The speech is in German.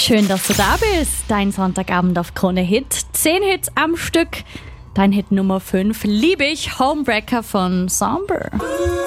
Schön, dass du da bist. Dein Sonntagabend auf Krone Hit. 10 Hits am Stück. Dein Hit Nummer 5, Lieb ich, Homebreaker von Somber.